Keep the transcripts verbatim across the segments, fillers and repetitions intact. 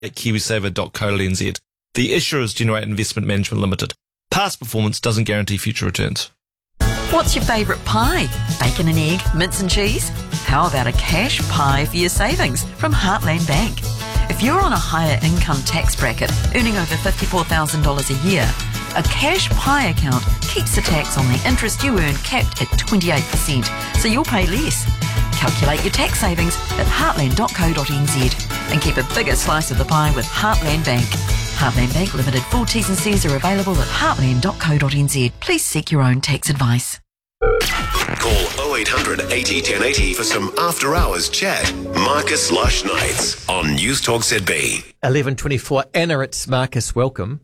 at kiwisaver dot co dot n z. The issuer is Generate Investment Management Limited. Past performance doesn't guarantee future returns. What's your favourite pie? Bacon and egg, mince and cheese? How about a cash pie for your savings from Heartland Bank? If you're on a higher income tax bracket, earning over fifty-four thousand dollars a year, a cash pie account keeps the tax on the interest you earn capped at twenty-eight percent, so you'll pay less. Calculate your tax savings at heartland dot co dot n z and keep a bigger slice of the pie with Heartland Bank. Heartland Bank Limited. Full T's and C's are available at heartland dot co dot n z. Please seek your own tax advice. Call oh eight hundred eighty ten eighty for some after-hours chat. Marcus Lush Nights on News Talk Z B. eleven twenty-four. Anna, it's Marcus. Welcome.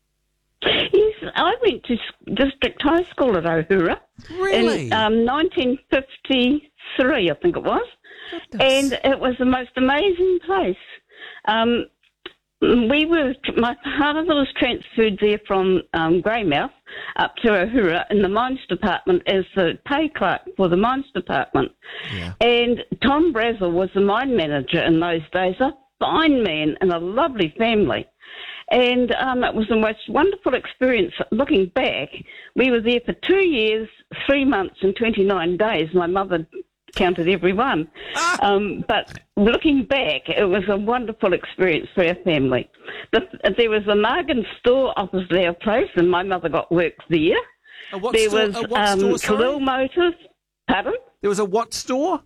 Yes, I went to district high school at Ohura Really? in um, nineteen fifty-three, I think it was. Goodness. And it was the most amazing place. Um, we were, my father was transferred there from um, Greymouth up to Ohura in the mines department as the pay clerk for the mines department. Yeah. And Tom Brazel was the mine manager in those days, a fine man and a lovely family. And um, it was the most wonderful experience. Looking back, we were there for two years, three months and twenty-nine days. My mother counted every one. Um, but looking back, it was a wonderful experience for our family. The, there was a Margan store opposite our place, and my mother got work there. A what there store? was A what um, store, sorry? Khalil Motors. Pardon? There was a what store?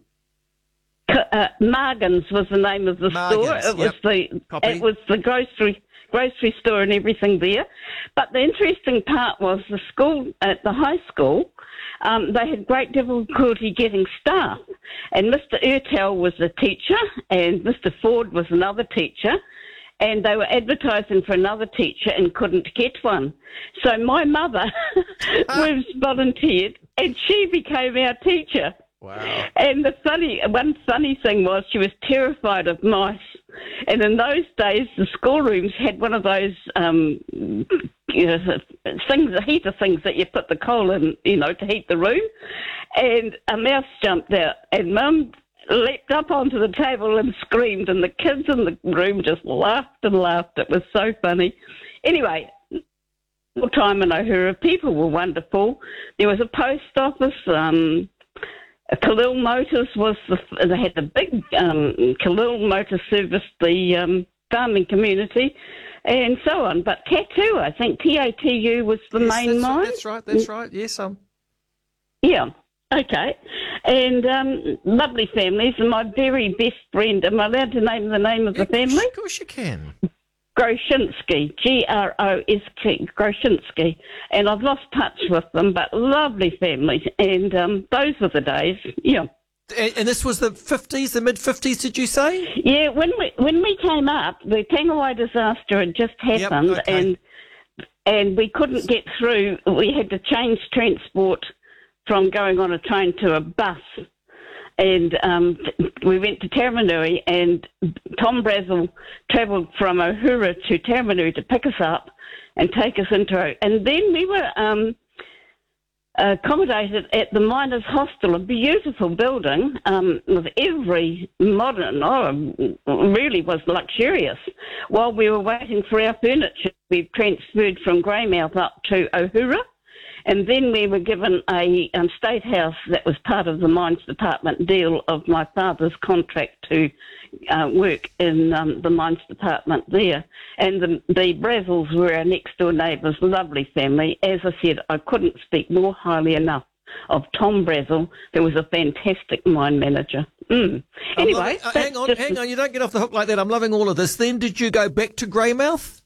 Uh, Margan's was the name of the Margan's, store. It was yep. the Copy. it was the grocery grocery store and everything there. But the interesting part was the school at the high school. Um, they had great difficulty getting staff, and Mister Ertel was the teacher, and Mister Ford was another teacher, and they were advertising for another teacher and couldn't get one. So my mother was volunteered, and she became our teacher. Wow. And the funny, one funny thing was she was terrified of mice. And in those days, the schoolrooms had one of those um, you know, things, heater things that you put the coal in, you know, to heat the room. And a mouse jumped out, and Mum leapt up onto the table and screamed, and the kids in the room just laughed and laughed. It was so funny. Anyway, all time in Ohura, people were wonderful. There was a post office. Um, Khalil Motors was the, they had the big um, Khalil Motors serviced the um, farming community and so on. But Tatu, I think T A T U was the Yes, main that's, mine. That's right, that's right. Yes, um. Yeah, okay. And um, lovely families. And my very best friend, am I allowed to name the name of the family? Of course you can. Groshinsky, G R O S K, Groshinsky. And I've lost touch with them, but lovely family. And um, those were the days, yeah. And, and this was the fifties, the mid-fifties, did you say? Yeah, when we when we came up, the Tangawai disaster had just happened, Yep, okay. and and we couldn't get through. We had to change transport from going on a train to a bus. And um, we went to Taramanui, and Tom Brazel travelled from Ohura to Taramanui to pick us up and take us into... And then we were um, accommodated at the Miners' Hostel, a beautiful building um, with every modern... Oh, really was luxurious. While we were waiting for our furniture, we transferred from Greymouth up to Ohura. And then we were given a um, state house that was part of the mines department deal of my father's contract to uh, work in um, the mines department there. And the, the Brazils were our next door neighbours, lovely family. As I said, I couldn't speak more highly enough of Tom Brazel, who was a fantastic mine manager. Mm. Anyway, loving, uh, hang on, hang on, you don't get off the hook like that. I'm loving all of this. Then did you go back to Greymouth?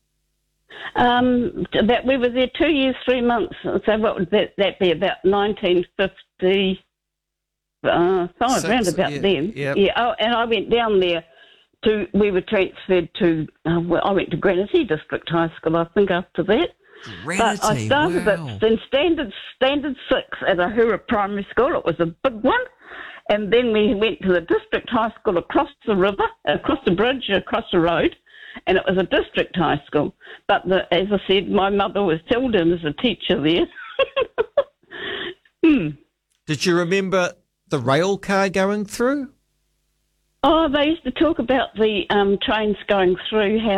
Um, that we were there two years, three months. So what would that, that be? About nineteen fifty, uh, five, Six, round about yeah, then. yep. Yeah. Oh, and I went down there to. We were transferred to. Uh, well, I went to Granity District High School, I think, after that. Granity, But I started wow. at in standard standard six at Ohura Primary School. It was a big one. And then we went to the district high school across the river, across the bridge, across the road. And it was a district high school. But the, as I said, my mother was filled in as a teacher there. hmm. Did you remember the rail car going through? Oh, they used to talk about the um, trains going through, how